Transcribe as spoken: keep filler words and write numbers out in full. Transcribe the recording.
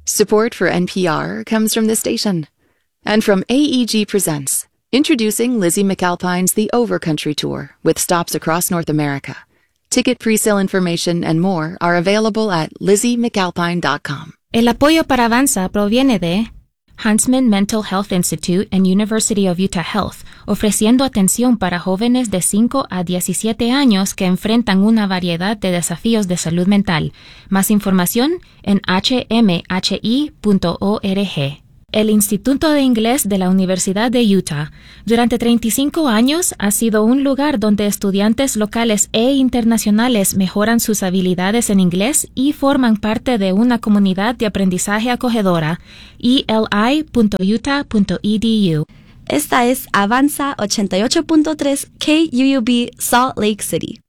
Support for N P R comes from this station. And from A E G Presents, introducing Lizzie McAlpine's The Overcountry Tour with stops across North America. Ticket presale information and more are available at lizzie mcalpine dot com. El apoyo para Avanza proviene de Huntsman Mental Health Institute and University of Utah Health, ofreciendo atención para jóvenes de cinco a diecisiete años que enfrentan una variedad de desafíos de salud mental. Más información en h m h i punto org. El Instituto de Inglés de la Universidad de Utah durante treinta y cinco años ha sido un lugar donde estudiantes locales e internacionales mejoran sus habilidades en inglés y forman parte de una comunidad de aprendizaje acogedora. e l i punto utah punto e d u. Esta es Avanza ochenta y ocho punto tres K U U B Salt Lake City.